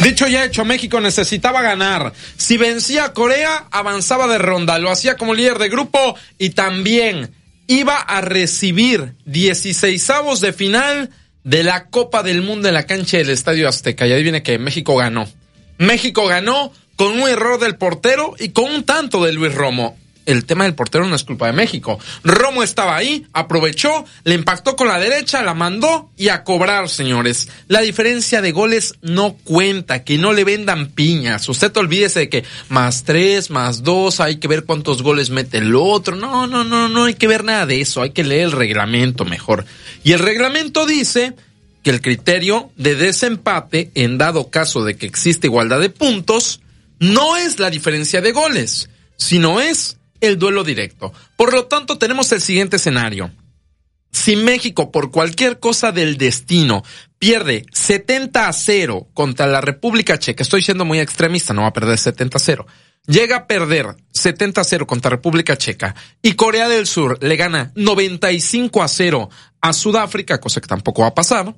Dicho y hecho, México necesitaba ganar. Si vencía a Corea, avanzaba de ronda. Lo hacía como líder de grupo y también iba a recibir 16avos de final de la Copa del Mundo en la cancha del Estadio Azteca. Y adivine que México ganó. México ganó con un error del portero y con un tanto de Luis Romo. El tema del portero no es culpa de México. Romo estaba ahí, aprovechó, le impactó con la derecha, la mandó y a cobrar, señores. La diferencia de goles no cuenta, que no le vendan piñas. Usted olvídese de que +3, +2, hay que ver cuántos goles mete el otro. No hay que ver nada de eso, hay que leer el reglamento mejor. Y el reglamento dice que el criterio de desempate, en dado caso de que existe igualdad de puntos, no es la diferencia de goles, sino es el duelo directo. Por lo tanto, tenemos el siguiente escenario. Si México, por cualquier cosa del destino, pierde 70-0 contra la República Checa, estoy siendo muy extremista, no va a perder 70-0, llega a perder 70-0 contra República Checa y Corea del Sur le gana 95-0 a Sudáfrica, cosa que tampoco va a pasar,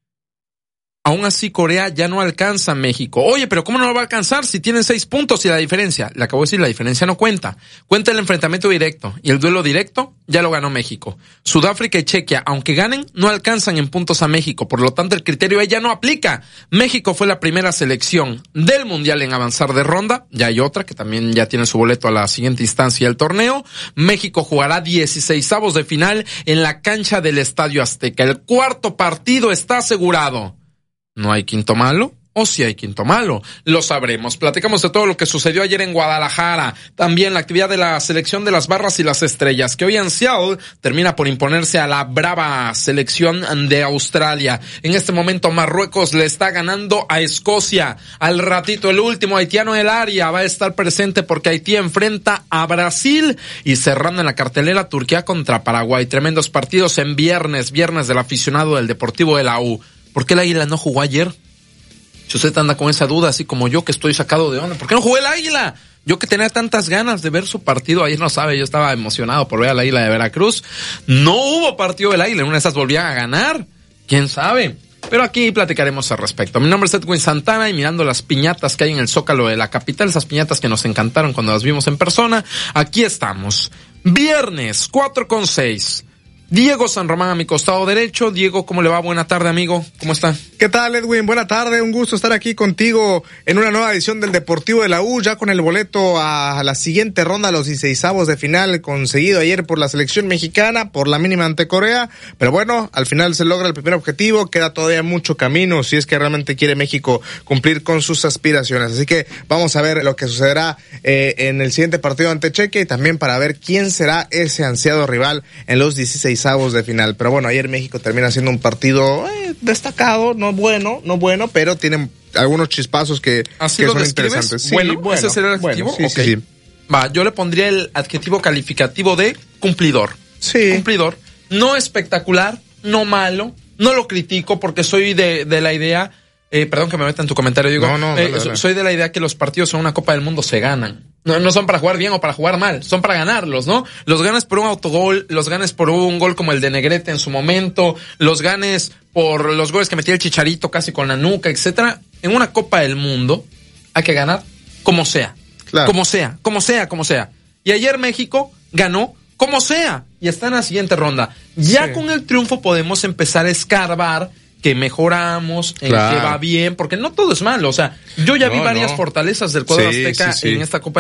aún así Corea ya no alcanza a México. Oye, pero ¿cómo no lo va a alcanzar si tienen 6 puntos y la diferencia? Le acabo de decir, la diferencia no cuenta. Cuenta el enfrentamiento directo y el duelo directo ya lo ganó México. Sudáfrica y Chequia, aunque ganen, no alcanzan en puntos a México. Por lo tanto, el criterio ahí ya no aplica. México fue la primera selección del Mundial en avanzar de ronda. Ya hay otra que también ya tiene su boleto a la siguiente instancia del torneo. México jugará 16avos de final en la cancha del Estadio Azteca. El cuarto partido está asegurado. ¿No hay quinto malo? ¿O sí hay quinto malo? Lo sabremos. Platicamos de todo lo que sucedió ayer en Guadalajara. También la actividad de la selección de las barras y las estrellas, que hoy en Seattle termina por imponerse a la brava selección de Australia. En este momento Marruecos le está ganando a Escocia. Al ratito el último haitiano en el área va a estar presente porque Haití enfrenta a Brasil. Y cerrando en la cartelera, Turquía contra Paraguay. Tremendos partidos en viernes del aficionado del Deportivo de la U. ¿Por qué el Águila no jugó ayer? Si usted anda con esa duda, así como yo que estoy sacado de onda, ¿por qué no jugó el Águila? Yo que tenía tantas ganas de ver su partido, ayer no sabe, yo estaba emocionado por ver al Águila de Veracruz. No hubo partido del Águila, en una de esas volvían a ganar, quién sabe. Pero aquí platicaremos al respecto. Mi nombre es Edwin Santana y mirando las piñatas que hay en el Zócalo de la capital, esas piñatas que nos encantaron cuando las vimos en persona, aquí estamos. Viernes, 4:06. Diego San Román a mi costado derecho. Diego, ¿cómo le va? Buena tarde, amigo. ¿Cómo está? ¿Qué tal, Edwin? Buena tarde. Un gusto estar aquí contigo en una nueva edición del Deportivo de la U, ya con el boleto a la siguiente ronda, los 16avos de final, conseguido ayer por la selección mexicana, por la mínima ante Corea. Pero bueno, al final se logra el primer objetivo. Queda todavía mucho camino si es que realmente quiere México cumplir con sus aspiraciones. Así que vamos a ver lo que sucederá en el siguiente partido ante Chequia y también para ver quién será ese ansiado rival en los 16avos de final. Pero bueno, ayer México termina siendo un partido destacado, no bueno, pero tiene algunos chispazos que son interesantes. Sí, bueno, ¿ese será el adjetivo? Bueno, sí. Va, yo le pondría el adjetivo calificativo de cumplidor. Sí. Cumplidor. No espectacular, no malo, no lo critico porque soy de la idea, perdón que me meta en tu comentario, digo, dale. Soy de la idea que los partidos en una Copa del Mundo se ganan. No son para jugar bien o para jugar mal, son para ganarlos, ¿no? Los ganes por un autogol, los ganes por un gol como el de Negrete en su momento, los ganes por los goles que metía el Chicharito casi con la nuca, etcétera. En una Copa del Mundo hay que ganar como sea. Claro. Como sea. Y ayer México ganó como sea y está en la siguiente ronda. Ya con el triunfo podemos empezar a escarbar que mejoramos, en que va bien, porque no todo es malo. O sea, yo ya vi varias fortalezas del cuadro azteca en esta Copa